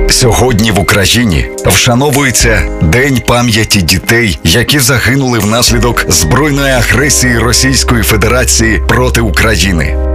Сьогодні в Україні вшановується День пам'яті дітей, які загинули внаслідок збройної агресії Російської Федерації проти України.